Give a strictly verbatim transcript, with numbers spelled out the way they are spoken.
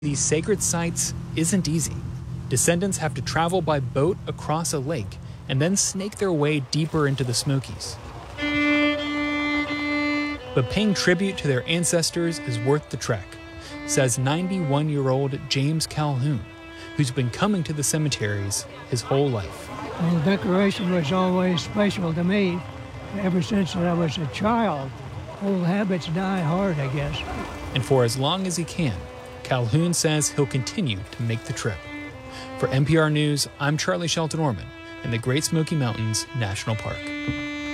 These sacred sites isn't easy. Descendants have to travel by boat across a lake and then snake their way deeper into the Smokies. But paying tribute to their ancestors is worth the trek, says ninety-one-year-old James Calhoun, who's been coming to the cemeteries his whole life. Well, the decoration was always special to me ever since I was a child. Old habits die hard, I guess. And for as long as he can, Calhoun says he'll continue to make the trip. For N P R News, I'm Charlie Shelton Orman in the Great Smoky Mountains National Park.